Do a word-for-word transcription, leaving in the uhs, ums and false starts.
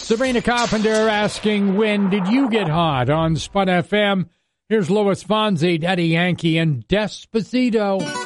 Sabrina Carpenter asking, when did you get hot on Spud F M? Here's Louis Fonzi, Daddy Yankee, and Despacito.